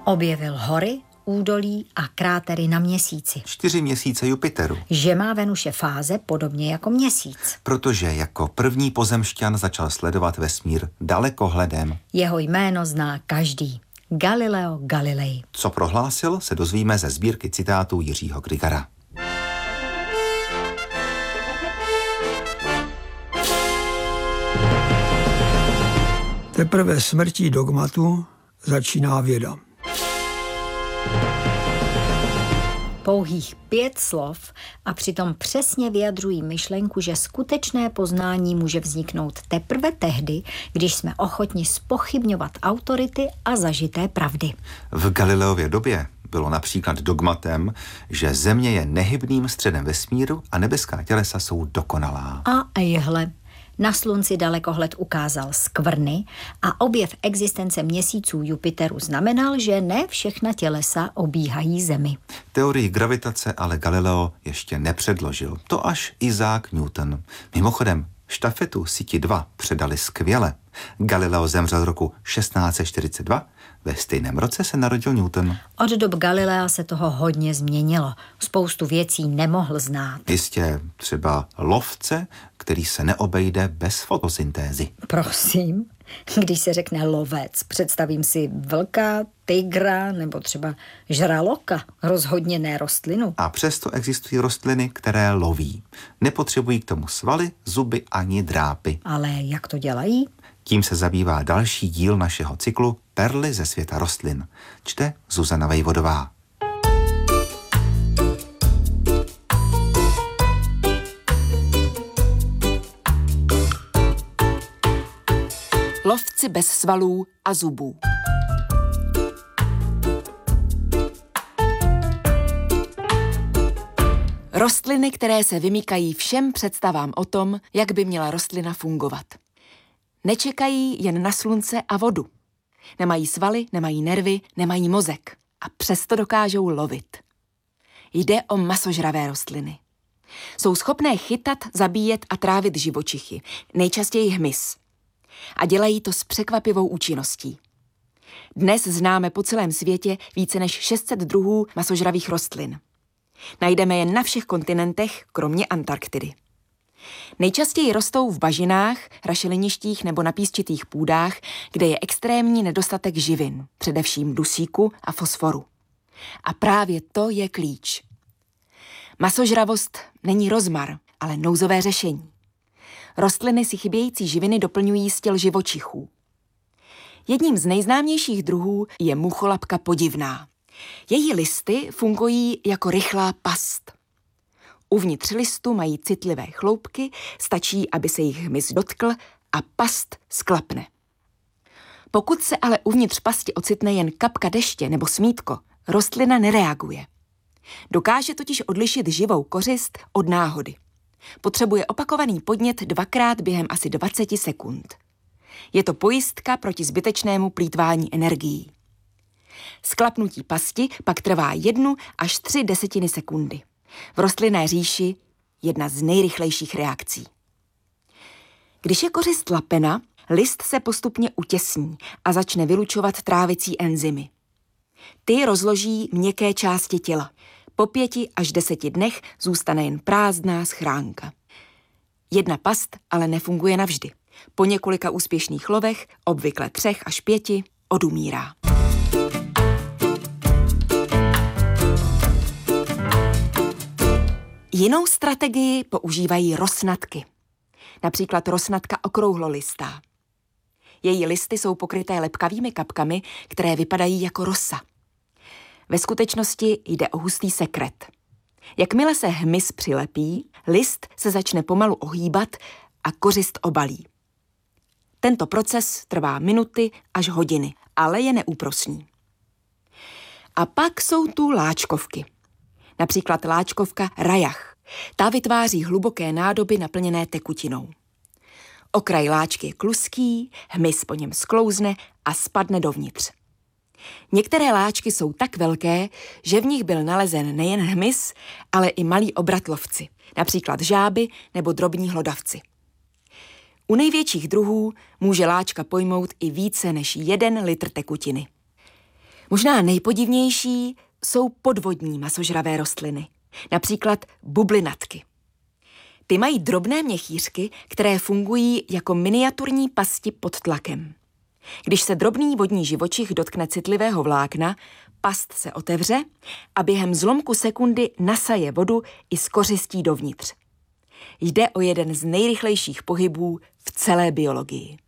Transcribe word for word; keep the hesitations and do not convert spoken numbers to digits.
Objevil hory, údolí a krátery na Měsíci. Čtyři měsíce Jupiteru. Že má Venuše fáze podobně jako Měsíc. Protože jako první pozemšťan začal sledovat vesmír dalekohledem. Jeho jméno zná každý. Galileo Galilei. Co prohlásil, se dozvíme ze sbírky citátů Jiřího Grigara. Teprve smrtí dogmatu začíná věda. Pouhých pět slov a přitom přesně vyjadřují myšlenku, že skutečné poznání může vzniknout teprve tehdy, když jsme ochotni zpochybňovat autority a zažité pravdy. V Galileově době bylo například dogmatem, že Země je nehybným středem vesmíru a nebeská tělesa jsou dokonalá. A ejhle, na Slunci dalekohled ukázal skvrny a objev existence měsíců Jupiteru znamenal, že ne všechna tělesa obíhají Zemi. Teorii gravitace ale Galileo ještě nepředložil. To až Isaac Newton. Mimochodem, štafetu síti dva předali skvěle. Galileo zemřel roku šestnáct set čtyřicet dva, ve stejném roce se narodil Newton. Od dob Galilea se toho hodně změnilo. Spoustu věcí nemohl znát. Jistě třeba lovce, který se neobejde bez fotosyntézy. Prosím, když se řekne lovec, představím si vlka, tygra nebo třeba žraloka, rozhodně ne rostlinu. A přesto existují rostliny, které loví. Nepotřebují k tomu svaly, zuby ani drápy. Ale jak to dělají? Tím se zabývá další díl našeho cyklu Perly ze světa rostlin. Čte Zuzana Vejvodová. Lovci bez svalů a zubů. Rostliny, které se vymykají všem představám o tom, jak by měla rostlina fungovat. Nečekají jen na slunce a vodu. Nemají svaly, nemají nervy, nemají mozek. A přesto dokážou lovit. Jde o masožravé rostliny. Jsou schopné chytat, zabíjet a trávit živočichy, nejčastěji hmyz. A dělají to s překvapivou účinností. Dnes známe po celém světě více než šest set druhů masožravých rostlin. Najdeme je na všech kontinentech, kromě Antarktidy. Nejčastěji rostou v bažinách, rašeliništích nebo na písčitých půdách, kde je extrémní nedostatek živin, především dusíku a fosforu. A právě to je klíč. Masožravost není rozmar, ale nouzové řešení. Rostliny si chybějící živiny doplňují z těl živočichů. Jedním z nejznámějších druhů je mucholapka podivná. Její listy fungují jako rychlá past. Uvnitř listu mají citlivé chloupky, stačí, aby se jich hmyz dotkl a past sklapne. Pokud se ale uvnitř pasti ocitne jen kapka deště nebo smítko, rostlina nereaguje. Dokáže totiž odlišit živou kořist od náhody. Potřebuje opakovaný podnět dvakrát během asi dvacet sekund. Je to pojistka proti zbytečnému plýtvání energií. Sklapnutí pasti pak trvá jednu až tři desetiny sekundy. V rostlinné říši jedna z nejrychlejších reakcí. Když je kořist lapena, list se postupně utěsní a začne vylučovat trávicí enzymy. Ty rozloží měkké části těla. Po pěti až deseti dnech zůstane jen prázdná schránka. Jedna past ale nefunguje navždy. Po několika úspěšných lovech, obvykle třech až pěti, odumírá. Jinou strategii používají rosnatky. Například rosnatka okrouhlolistá. Její listy jsou pokryté lepkavými kapkami, které vypadají jako rosa. Ve skutečnosti jde o hustý sekret. Jakmile se hmyz přilepí, list se začne pomalu ohýbat a kořist obalí. Tento proces trvá minuty až hodiny, ale je neúprosný. A pak jsou tu láčkovky. Například láčkovka rajach. Ta vytváří hluboké nádoby naplněné tekutinou. Okraj láčky je kluský, hmyz po něm sklouzne a spadne dovnitř. Některé láčky jsou tak velké, že v nich byl nalezen nejen hmyz, ale i malí obratlovci, například žáby nebo drobní hlodavci. U největších druhů může láčka pojmout i více než jeden litr tekutiny. Možná nejpodivnější jsou podvodní masožravé rostliny, například bublinatky. Ty mají drobné měchýřky, které fungují jako miniaturní pasti pod tlakem. Když se drobný vodní živočich dotkne citlivého vlákna, past se otevře a během zlomku sekundy nasaje vodu i s kořistí dovnitř. Jde o jeden z nejrychlejších pohybů v celé biologii.